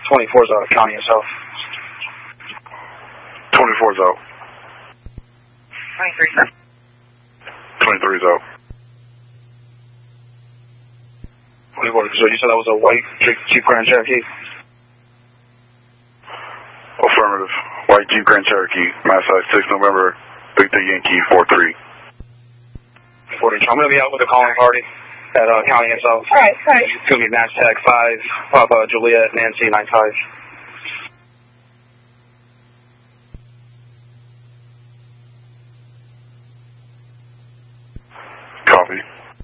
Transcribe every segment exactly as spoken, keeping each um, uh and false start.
twenty-four's out, county itself. twenty-four's out. twenty-three, sir. twenty-three's out. twenty-four, so you said that was a white Jeep Grand Cherokee? Affirmative. White Jeep Grand Cherokee, Mass Size six November, Victor Yankee four three. forty. I'm going to be out with the calling party at uh, county itself. All right, all right. It's going to be Max Tag five, Papa Juliet, Nancy nine five. Copy.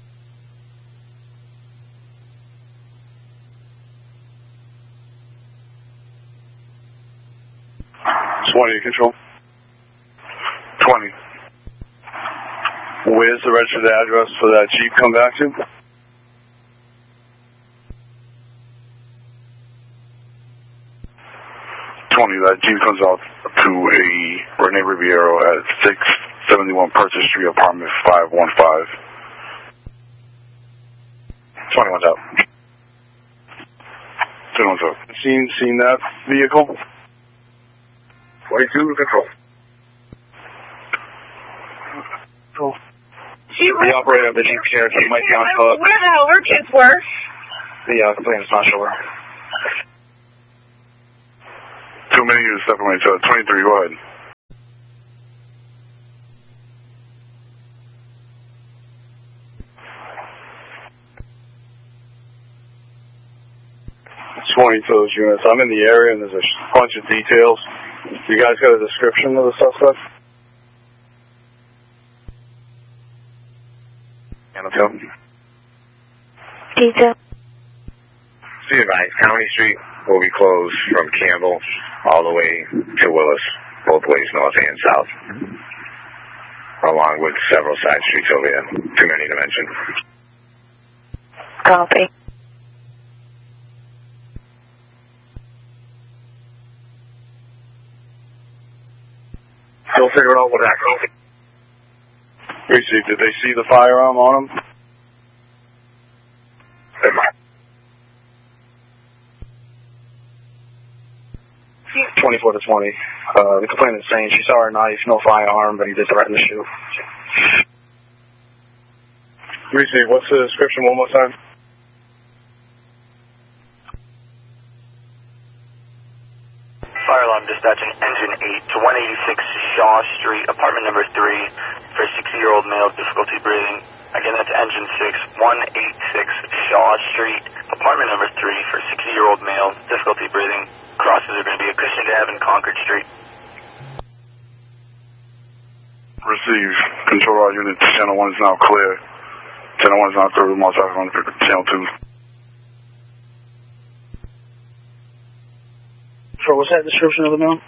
twenty, control. twenty. Where's the registered address for that Jeep come back to? twenty, that Jeep comes out to a Rene Riviero at six seventy-one Purchase Street, apartment five one five. twenty-one's out. twenty-one's out. Seen, seen that vehicle? twenty-two, control. Control. The operator of the Jeep Cherokee might be on foot. Where the hell her kids were? The uh, complainant's not sure. Two minutes to separate, so twenty-three, go ahead. twenty to those units. I'm in the area and there's a bunch of details. You guys got a description of the suspect? Detail. See you guys. County Street will be closed from Campbell all the way to Willis, both ways, north and south, along with several side streets over here. Too many to mention. Copy. Still figuring out what happened. Appreciate. Did they see the firearm on him? twenty-four to twenty. Uh, the complainant's saying she saw her knife, no firearm, but he did threaten to shoot. Appreciate. What's the description one more time? Fire alarm dispatching engine eight to one eighty-six Shaw Street, apartment number three, for a sixty-year-old male, difficulty breathing. Again, that's engine six, one eighty-six Shaw Street, apartment number three, for a sixty-year-old male, difficulty breathing. Crosses are going to be at Cushing Ave and Concord Street. Receive. Control all units. Channel one is now clear. Channel one is now through. Multi on channel two. So what's that description of the man?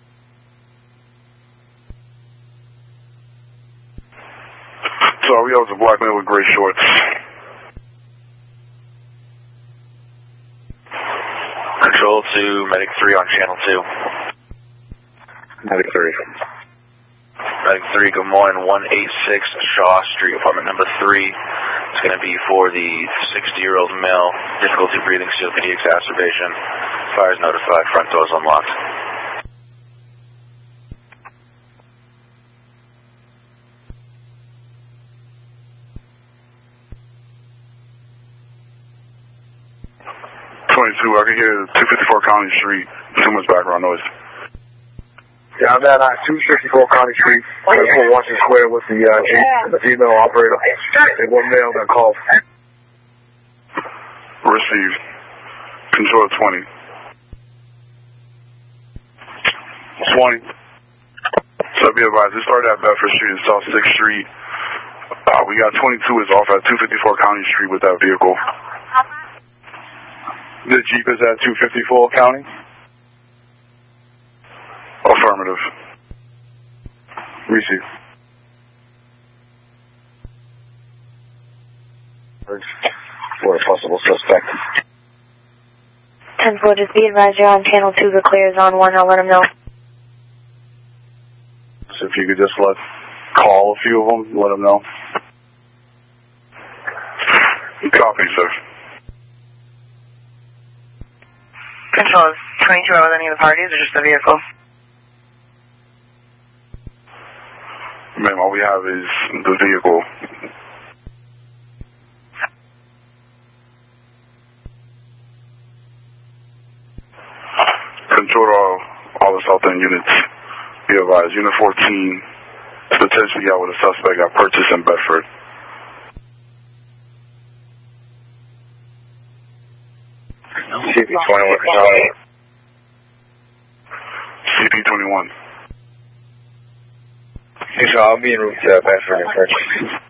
So we have a black man with gray shorts. Control to Medic three on channel two. Medic three. Medic three, good morning, one eighty-six Shaw Street, apartment number three. It's going to be for the sixty-year-old male, difficulty breathing, C O P D exacerbation. Fire is notified, front doors unlocked. twenty-two, I can hear two fifty-four County Street. Too much background noise. Yeah, I'm at uh, two fifty-four County Street. That's where Washington Square with the uh, Jeep, the female operator. And one male that called. Received. Control twenty. twenty. So be advised, we started at Bedford Street and South sixth Street. Uh, we got twenty-two is off at two fifty-four County Street with that vehicle. The Jeep is at two fifty-four County? Affirmative. Receive. For a possible suspect. ten four, just be advised you're on channel two, the clear is on one, I'll let him know. So if you could just let, call a few of them, let them know. Copy, sir. Control, is twenty-two out with any of the parties or just the vehicle? Ma'am, all we have is the vehicle. Control all, all the south end units. Be advised, Unit fourteen is potentially out with a suspect at Purchase in Bedford. C P twenty-one, control. C P twenty-one. Control, I'll be en route to Bedford and Purchase.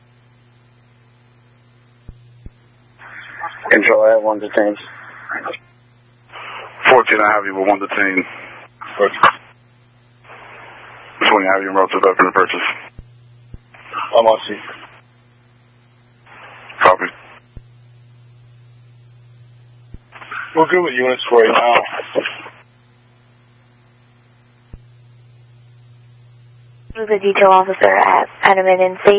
Control, I have one detained. fourteen, I have you with one detained. twenty, I have you en route to Bedford and Purchase. I'm on C. Copy. We're good with units for right now. The detail officer at Adamant and C.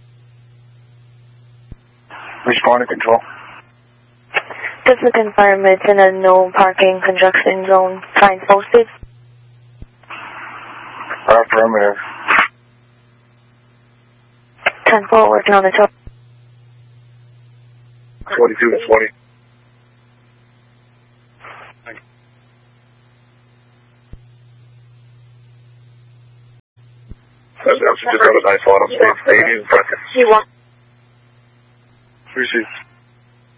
Respond to control. Just to confirm, it's in a no parking conjunction zone. Signs posted. Our perimeter. ten four, working on the top. twenty-two to twenty. That's just got a nice one. I'm staying in front. You want? Received.